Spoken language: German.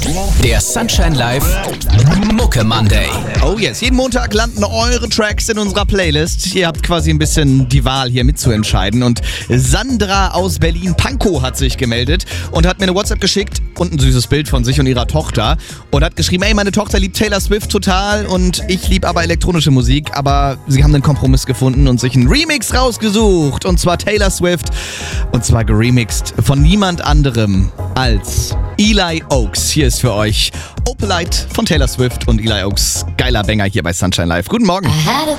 Der Sunshine Live Mucke Monday. Oh yes, jeden Montag landen eure Tracks in unserer Playlist. Ihr habt quasi ein bisschen die Wahl hier mitzuentscheiden. Und Sandra aus Berlin-Pankow hat sich gemeldet und hat mir eine WhatsApp geschickt und ein süßes Bild von sich und ihrer Tochter. Und hat geschrieben, ey, meine Tochter liebt Taylor Swift total und ich liebe aber elektronische Musik. Aber sie haben einen Kompromiss gefunden und sich einen Remix rausgesucht. Und zwar Taylor Swift. Und zwar geremixed von niemand anderem als Eli Oaks. Hier ist für euch Opalite von Taylor Swift und Eli Oaks. Geiler Banger hier bei Sunshine Live. Guten Morgen. I had a